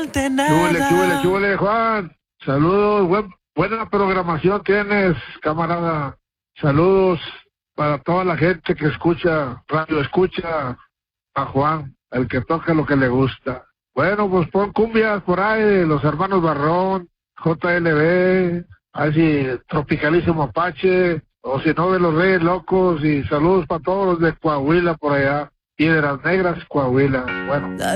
decirte Chúbele, nada. chúbele, Juan. Saludos, buena programación tienes, camarada. Saludos para toda la gente que escucha, radio escucha a Juan, el que toca lo que le gusta. Bueno, pues pon cumbias por ahí de los hermanos Barrón, JLB, así Tropicalísimo Apache, o si no de los Reyes Locos, y saludos para todos los de Coahuila por allá, Piedras Negras, Coahuila. Bueno.